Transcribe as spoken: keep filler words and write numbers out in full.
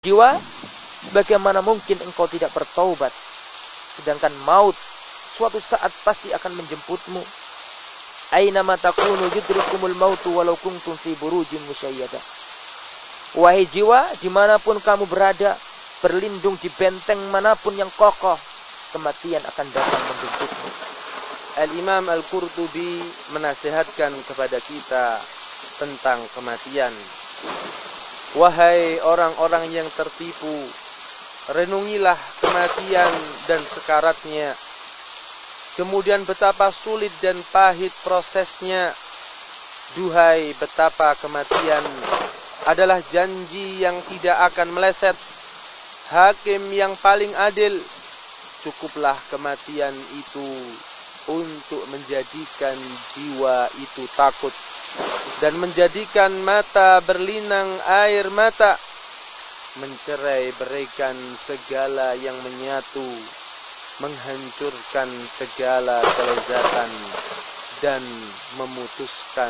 jiwa, bagaimana mungkin engkau tidak bertaubat, sedangkan maut suatu saat pasti akan menjemputmu. Aina ma takunu yudrikumul mautu walau kuntum fi burujin musyayyada. Wahai jiwa, dimanapun kamu berada, berlindung di benteng manapun yang kokoh, kematian akan datang menjemputmu. Al-Imam Al-Qurtubi menasihatkan kepada kita tentang kematian. Wahai orang-orang yang tertipu, renungilah kematian dan sekaratnya. Kemudian betapa sulit dan pahit prosesnya. Duhai, betapa kematian adalah janji yang tidak akan meleset. Hakim yang paling adil, cukuplah kematian itu untuk menjadikan jiwa itu takut dan menjadikan mata berlinang air mata, mencerai beraikan segala yang menyatu, menghancurkan segala kelezatan, dan memutuskan